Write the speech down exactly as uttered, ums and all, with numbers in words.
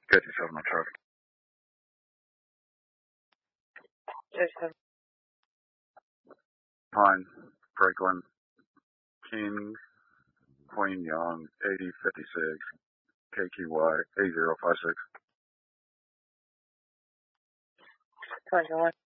fifty-seven on traffic. fifty-seven. Pine, Franklin, King, Queen Young, eighty fifty-six, K Q Y, eight zero five six. twenty-one.